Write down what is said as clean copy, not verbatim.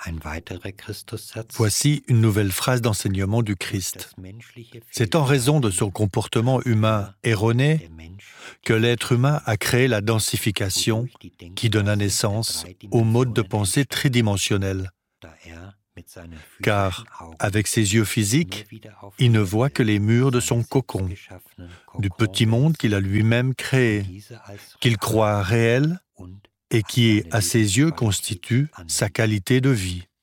Voici une nouvelle phrase d'enseignement du Christ. C'est en raison de son comportement humain erroné que l'être humain a créé la densification qui donna naissance au mode de pensée tridimensionnel. Car, avec ses yeux physiques, il ne voit que les murs de son cocon, du petit monde qu'il a lui-même créé, qu'il croit réel et qui, à ses yeux, constitue sa qualité de vie.